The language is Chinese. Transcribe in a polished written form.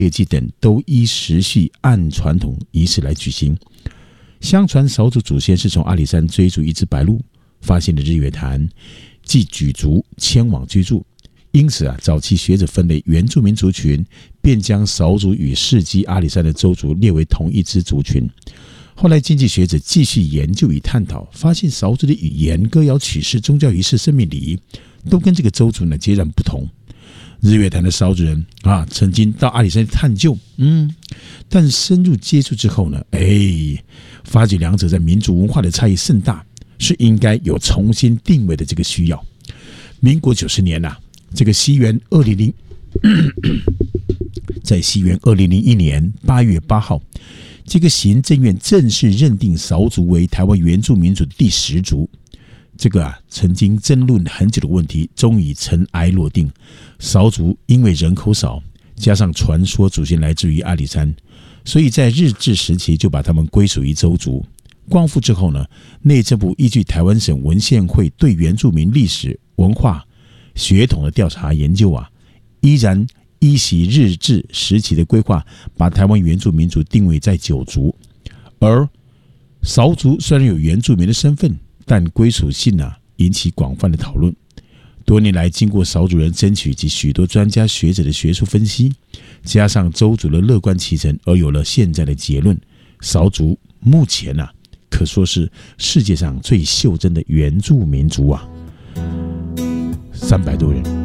业祭等都依时序按传统仪式来举行。相传少祖祖先是从阿里山追逐一只白鹭，发现了日月潭，即举族迁往居住。因此早期学者分类原住民族群，便将少祖与世基阿里山的邹族列为同一支族群。后来经济学者继续研究与探讨，发现少祖的语言、歌谣、曲式、宗教仪式、生命礼仪都跟这个邹族截然不同。日月潭的少族人曾经到阿里山探究，但深入接触之后呢，发觉两者在民族文化的差异甚大，是应该有重新定位的这个需要。民国90年这个在西元2001年8月8号，这个行政院正式认定少族为台湾原住民族的第10族。这个曾经争论很久的问题，终于尘埃落定。少族因为人口少，加上传说祖先来自于阿里山，所以在日治时期就把他们归属于邹族。光复之后呢，内政部依据台湾省文献会对原住民历史、文化、血统的调查研究依然依袭日治时期的规划，把台湾原住民族定位在9族。而少族虽然有原住民的身份，但归属性引起广泛的讨论。多年来，经过少族人争取及许多专家学者的学术分析，加上邹族的乐观其成，而有了现在的结论：少族目前可说是世界上最袖珍的原住民族300多人。